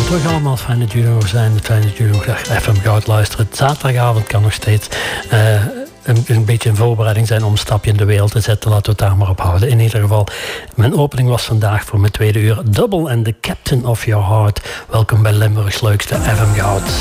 Terug allemaal, fijn dat jullie nog zijn. Fijn dat jullie nog FM Goud luisteren. Zaterdagavond kan nog steeds een beetje een voorbereiding zijn om een stapje in de wereld te zetten. Laten we het daar maar op houden. In ieder geval, mijn opening was vandaag voor mijn tweede uur Double and the Captain of Your Heart. Welkom bij Limburgs leukste FM Goud.